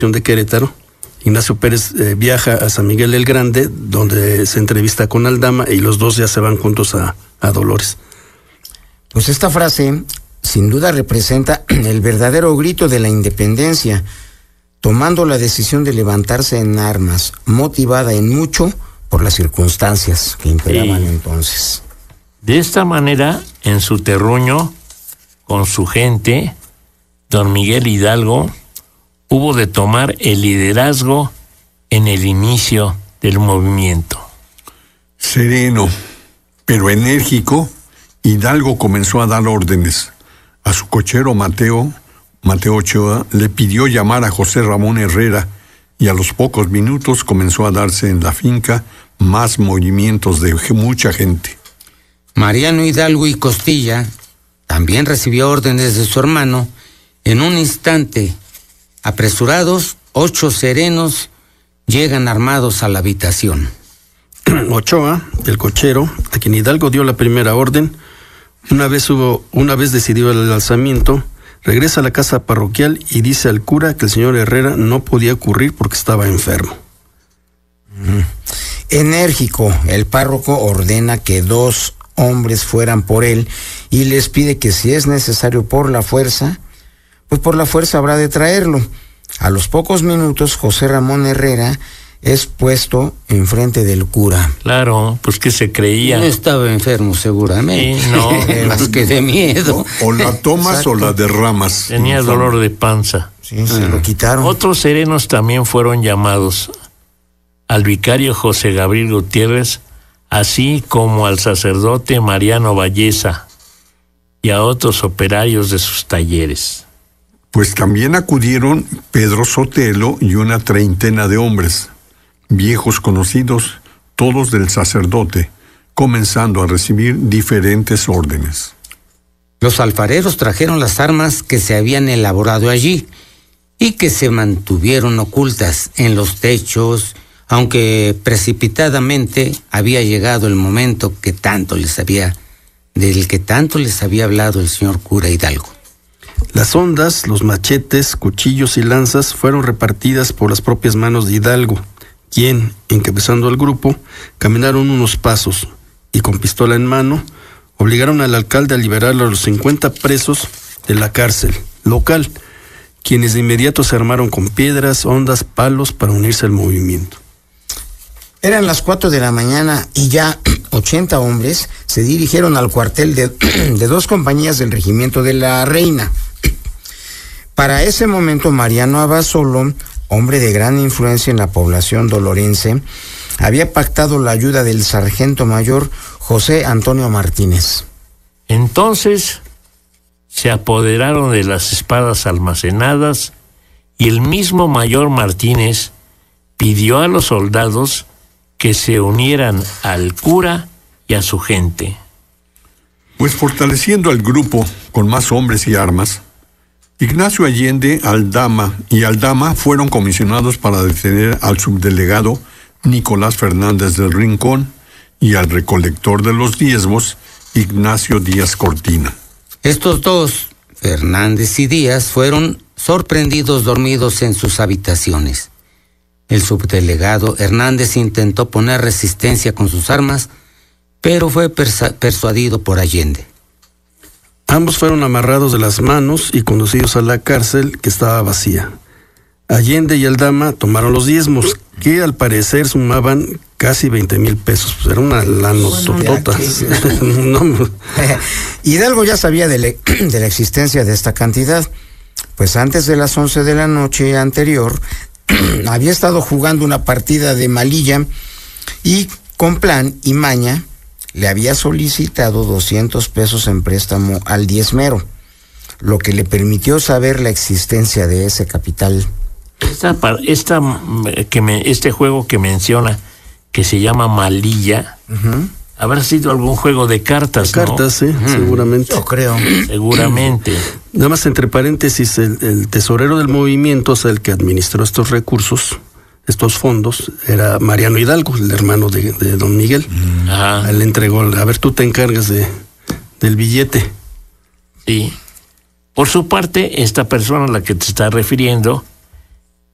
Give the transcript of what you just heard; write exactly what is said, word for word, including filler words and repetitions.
de Querétaro. Ignacio Pérez eh, viaja a San Miguel el Grande, donde se entrevista con Aldama, y los dos ya se van juntos a, a Dolores. Pues esta frase sin duda representa el verdadero grito de la independencia, tomando la decisión de levantarse en armas, motivada en mucho por las circunstancias que imperaban sí. entonces. De esta manera, en su terruño, con su gente, don Miguel Hidalgo hubo de tomar el liderazgo en el inicio del movimiento. Sereno, pero enérgico, Hidalgo comenzó a dar órdenes. A su cochero Mateo, Mateo Ochoa, le pidió llamar a José Ramón Herrera, y a los pocos minutos comenzó a darse en la finca más movimientos de mucha gente. Mariano Hidalgo y Costilla también recibió órdenes de su hermano. En un instante, apresurados, ocho serenos llegan armados a la habitación. Ochoa, el cochero, a quien Hidalgo dio la primera orden, una vez hubo, una vez decidido el alzamiento, regresa a la casa parroquial y dice al cura que el señor Herrera no podía ocurrir porque estaba enfermo. Mm. Enérgico, el párroco ordena que dos hombres fueran por él y les pide que si es necesario por la fuerza, pues por la fuerza habrá de traerlo. A los pocos minutos, José Ramón Herrera es puesto enfrente del cura. Claro, pues que se creía. No estaba enfermo seguramente. Sí, no. Más que de miedo. O, o la tomas Exacto. o la derramas. Tenía dolor de panza. Sí, se ah. lo quitaron. Otros serenos también fueron llamados, al vicario José Gabriel Gutiérrez, así como al sacerdote Mariano Valleza y a otros operarios de sus talleres. Pues también acudieron Pedro Sotelo y una treintena de hombres, viejos conocidos, todos del sacerdote, comenzando a recibir diferentes órdenes. Los alfareros trajeron las armas que se habían elaborado allí y que se mantuvieron ocultas en los techos, aunque precipitadamente había llegado el momento que tanto les había, del que tanto les había hablado el señor cura Hidalgo. Las hondas, los machetes, cuchillos y lanzas fueron repartidas por las propias manos de Hidalgo, quien, encabezando al grupo, caminaron unos pasos y con pistola en mano, obligaron al alcalde a liberar a los cincuenta presos de la cárcel local, quienes de inmediato se armaron con piedras, hondas, palos para unirse al movimiento. Eran las cuatro de la mañana y ya ochenta hombres se dirigieron al cuartel de, de dos compañías del regimiento de la Reina. Para ese momento, Mariano Abasolo, hombre de gran influencia en la población dolorense, había pactado la ayuda del sargento mayor José Antonio Martínez. Entonces se apoderaron de las espadas almacenadas y el mismo mayor Martínez pidió a los soldados que se unieran al cura y a su gente. Pues fortaleciendo al grupo con más hombres y armas, Ignacio Allende, Aldama y Aldama fueron comisionados para detener al subdelegado Nicolás Fernández del Rincón y al recolector de los diezmos, Ignacio Díaz Cortina. Estos dos, Fernández y Díaz, fueron sorprendidos dormidos en sus habitaciones. El subdelegado Hernández intentó poner resistencia con sus armas, pero fue persa- persuadido por Allende. Ambos fueron amarrados de las manos y conducidos a la cárcel, que estaba vacía. Allende y Aldama tomaron los diezmos, que al parecer sumaban casi veinte mil pesos. Era una lanototota. No. Hidalgo ya sabía de, le- de la existencia de esta cantidad, pues antes de las once de la noche anterior había estado jugando una partida de malilla y con plan y maña le había solicitado doscientos pesos en préstamo al diezmero, lo que le permitió saber la existencia de ese capital. Esta, esta, que me, este juego que menciona, que se llama malilla, uh-huh. habrá sido algún juego de cartas, de cartas, ¿no? sí, uh-huh. seguramente. Yo creo. Seguramente. Nada más entre paréntesis, el, el tesorero del movimiento, o sea, el que administró estos recursos, estos fondos, era Mariano Hidalgo, el hermano de, de don Miguel. Ajá. Él le entregó, a ver, tú te encargas de, del billete. Sí. Por su parte, esta persona a la que te estás refiriendo